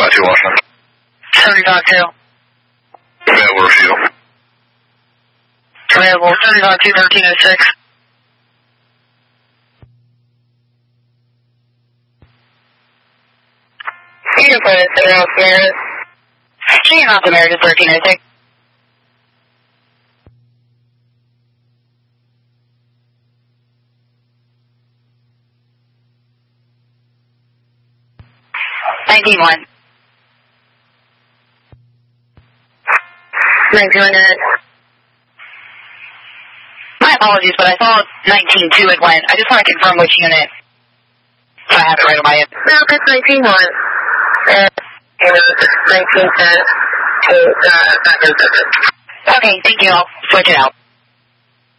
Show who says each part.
Speaker 1: 2 Washington.
Speaker 2: 75-2.
Speaker 1: Available refusal.
Speaker 2: Available 75-2, 1306.
Speaker 3: Beautiful, South America.
Speaker 2: South America, 1306. $19-1.
Speaker 3: 19-1.
Speaker 2: My apologies, but I saw 19-2 it went. I just want to confirm which unit. So I have it right on my end.
Speaker 3: No, that's 19-1. 19-10 to 507.
Speaker 2: Okay, thank you. I'll switch it out.